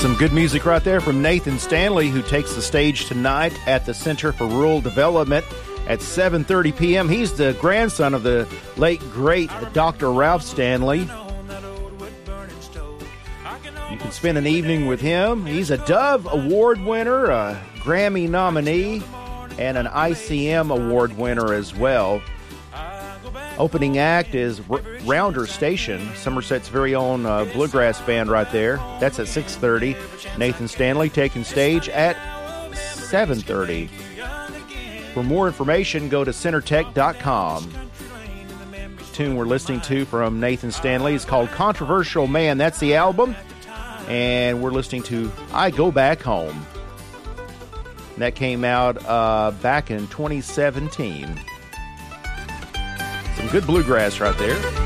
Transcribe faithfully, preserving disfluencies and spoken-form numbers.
Some good music right there from Nathan Stanley, who takes the stage tonight at the Center for Rural Development at seven thirty p.m. He's the grandson of the late, great Doctor Ralph Stanley. You can spend an evening with him. He's a Dove Award winner, a Grammy nominee, and an I C M Award winner as well. Opening act is R- Rounder Station, Somerset's very own uh, bluegrass band right there. That's at six thirty. Nathan Stanley taking stage at seven thirty. For more information, go to center tech dot com. The tune we're listening to from Nathan Stanley is called Controversial Man. That's the album. And we're listening to I Go Back Home. That came out uh, back in twenty seventeen. Some good bluegrass right there.